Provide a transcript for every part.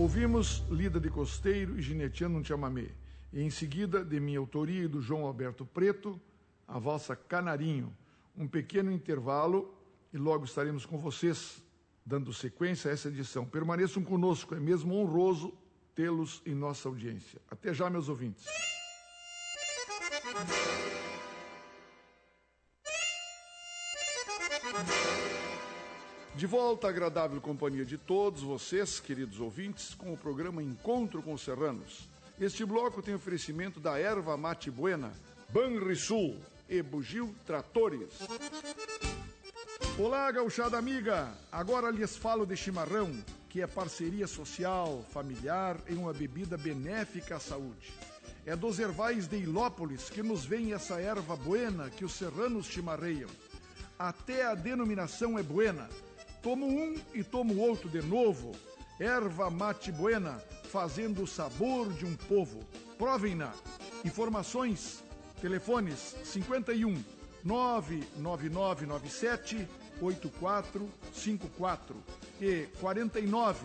Ouvimos Lida de Costeiro e Gineteando um Chamamé. E em seguida, de minha autoria e do João Alberto Preto, a valsa Canarinho. Um pequeno intervalo e logo estaremos com vocês, dando sequência a essa edição. Permaneçam conosco, é mesmo honroso tê-los em nossa audiência. Até já, meus ouvintes. De volta à agradável companhia de todos vocês, queridos ouvintes, com o programa Encontro com os Serranos. Este bloco tem oferecimento da Erva Mate Buena, Banrisul e Bugio Tratores. Olá, gauchada amiga! Agora lhes falo de chimarrão, que é parceria social, familiar em uma bebida benéfica à saúde. É dos ervais de Ilópolis que nos vem essa erva buena que os serranos chimarreiam. Até a denominação é buena. Tomo um e tomo outro de novo. Erva Mate Buena, fazendo o sabor de um povo. Provem-na. Informações, telefones 51 99997 8454 e 49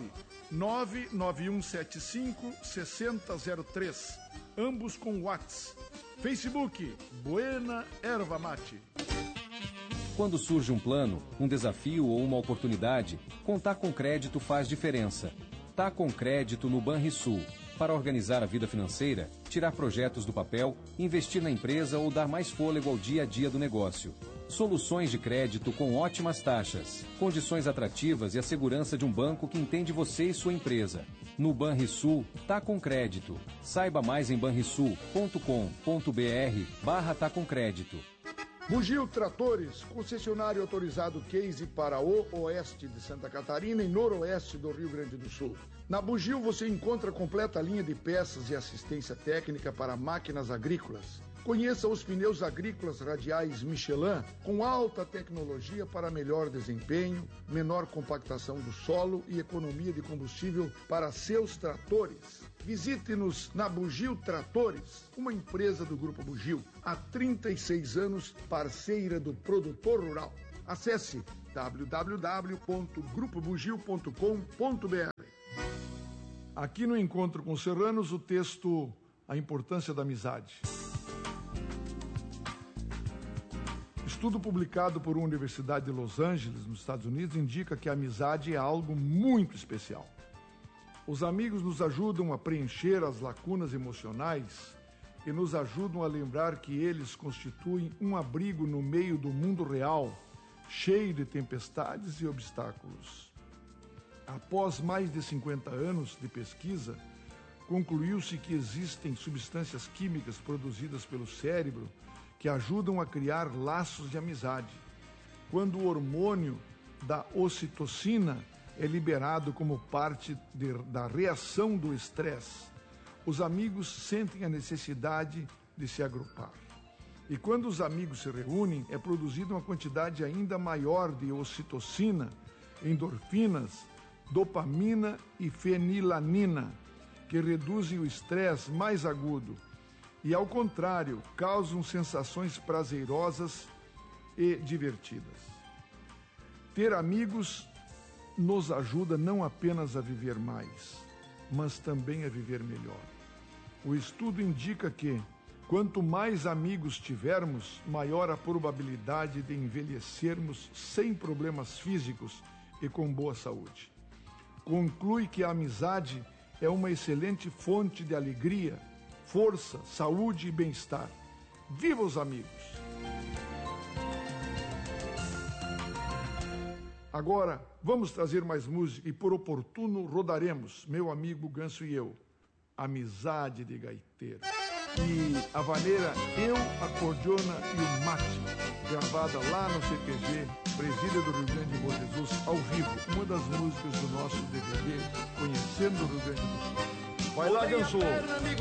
99175 6003. Ambos com WhatsApp. Facebook, Buena Erva Mate. Quando surge um plano, um desafio ou uma oportunidade, contar com crédito faz diferença. Tá com crédito no Banrisul. Para organizar a vida financeira, tirar projetos do papel, investir na empresa ou dar mais fôlego ao dia a dia do negócio. Soluções de crédito com ótimas taxas, condições atrativas e a segurança de um banco que entende você e sua empresa. No Banrisul, tá com crédito. Saiba mais em banrisul.com.br/tá com crédito. Bugio Tratores, concessionário autorizado Case para o oeste de Santa Catarina e noroeste do Rio Grande do Sul. Na Bugio você encontra a completa linha de peças e assistência técnica para máquinas agrícolas. Conheça os pneus agrícolas radiais Michelin com alta tecnologia para melhor desempenho, menor compactação do solo e economia de combustível para seus tratores. Visite-nos na Bugio Tratores, uma empresa do Grupo Bugio, há 36 anos parceira do produtor rural. Acesse www.grupobugio.com.br. Aqui no Encontro com os Serranos, o texto A Importância da Amizade. Estudo publicado por uma universidade de Los Angeles, nos Estados Unidos, indica que a amizade é algo muito especial. Os amigos nos ajudam a preencher as lacunas emocionais e nos ajudam a lembrar que eles constituem um abrigo no meio do mundo real, cheio de tempestades e obstáculos. Após mais de 50 anos de pesquisa, concluiu-se que existem substâncias químicas produzidas pelo cérebro que ajudam a criar laços de amizade. Quando o hormônio da ocitocina é liberado como parte da reação do estresse, os amigos sentem a necessidade de se agrupar. E quando os amigos se reúnem, é produzida uma quantidade ainda maior de ocitocina, endorfinas, dopamina e fenilanina, que reduzem o estresse mais agudo e, ao contrário, causam sensações prazerosas e divertidas. Ter amigos nos ajuda não apenas a viver mais, mas também a viver melhor. O estudo indica que, quanto mais amigos tivermos, maior a probabilidade de envelhecermos sem problemas físicos e com boa saúde. Conclui que a amizade é uma excelente fonte de alegria, força, saúde e bem-estar. Viva os amigos! Agora, vamos trazer mais música e por oportuno rodaremos, meu amigo Ganso e eu, Amizade de Gaiteiro. E a vaneira Eu, a Cordiona e o Mate, gravada lá no CTG, Presídio do Rio Grande de Bom Jesus, ao vivo, uma das músicas do nosso DVD, Conhecendo o Rio Grande do Sul. Vai lá, Ganso!